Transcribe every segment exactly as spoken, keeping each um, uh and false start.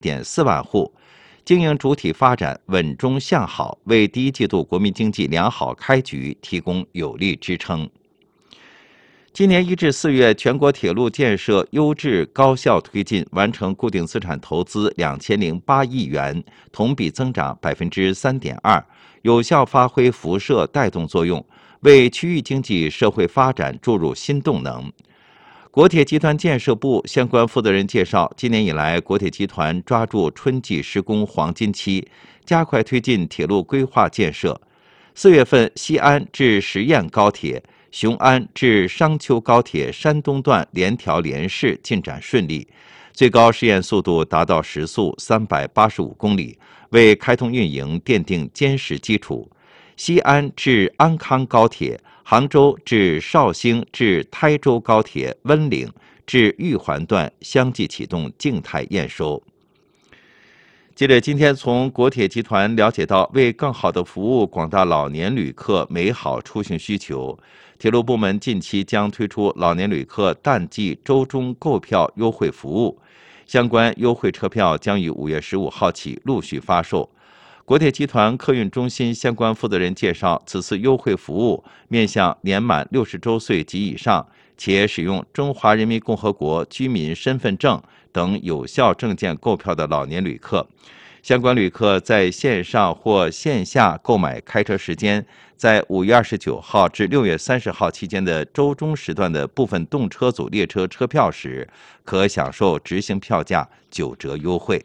点四万户，经营主体发展稳中向好，为第一季度国民经济良好开局提供有力支撑。今年一至四月，全国铁路建设优质高效推进，完成固定资产投资两千零八亿元，同比增长百分之三点二，有效发挥辐射带动作用，为区域经济社会发展注入新动能。国铁集团建设部相关负责人介绍，今年以来，国铁集团抓住春季施工黄金期，加快推进铁路规划建设。四月份，西安至十堰高铁、雄安至商丘高铁山东段联调联试进展顺利，最高试验速度达到时速三百八十五公里，为开通运营奠定坚实基础。西安至安康高铁、杭州至绍兴至台州高铁温岭至玉环段相继启动静态验收。接着，今天从国铁集团了解到，为更好地服务广大老年旅客美好出行需求，铁路部门近期将推出老年旅客淡季周中购票优惠服务，相关优惠车票将于五月十五号起陆续发售。国铁集团客运中心相关负责人介绍，此次优惠服务面向年满六十周岁及以上，且使用中华人民共和国居民身份证等有效证件购票的老年旅客。相关旅客在线上或线下购买开车时间，在五月二十九号至六月三十号期间的周中时段的部分动车组列车车票时，可享受直行票价九折优惠。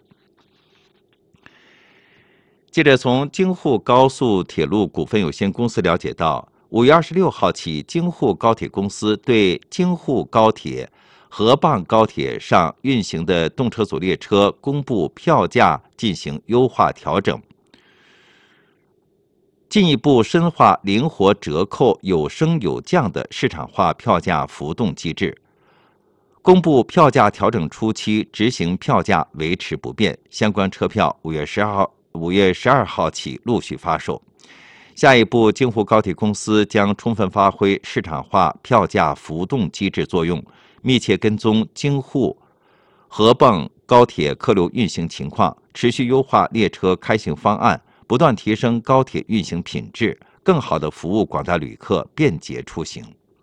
接着，从京沪高速铁路股份有限公司了解到，五月二十六号起，京沪高铁公司对京沪高铁、河蚌高铁上运行的动车组列车公布票价进行优化调整，进一步深化灵活折扣有升有降的市场化票价浮动机制。公布票价调整初期执行票价维持不变，相关车票五月十二号五月十二号起陆续发售。下一步，京沪高铁公司将充分发挥市场化票价浮动机制作用，密切跟踪京沪、河蚌高铁客流运行情况，持续优化列车开行方案，不断提升高铁运行品质，更好地服务广大旅客便捷出行。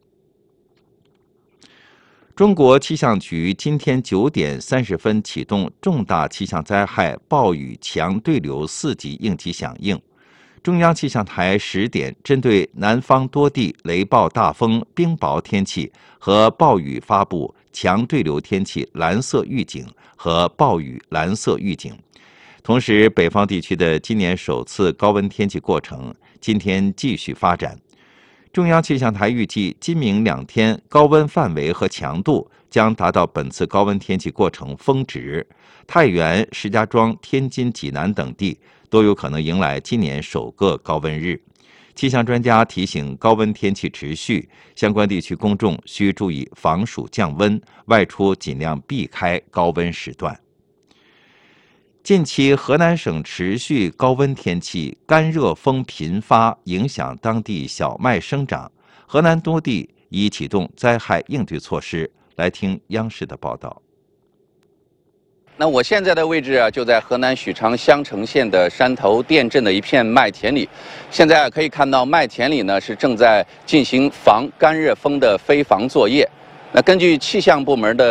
中国气象局今天九点三十分启动重大气象灾害暴雨强对流四级应急响应。中央气象台十点针对南方多地雷暴大风、冰雹天气和暴雨发布强对流天气蓝色预警和暴雨蓝色预警。同时，北方地区的今年首次高温天气过程今天继续发展。中央气象台预计，今明两天高温范围和强度将达到本次高温天气过程峰值，太原、石家庄、天津、济南等地都有可能迎来今年首个高温日。气象专家提醒，高温天气持续，相关地区公众需注意防暑降温，外出尽量避开高温时段。近期，河南省持续高温天气，干热风频发，影响当地小麦生长。河南多地已启动灾害应对措施。来听央视的报道。 那我现在的位置啊，就在河南许昌襄城县的山头店镇的一片麦田里。现在可以看到，麦田里呢是正在进行防干热风的飞防作业。那根据气象部门的